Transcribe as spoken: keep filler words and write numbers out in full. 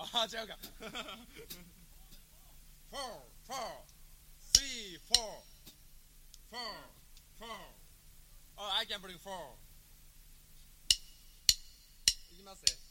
あ違うかフォー、フォー、スリー、フォー、フォー、フォー。Oh, I can bring four. いきます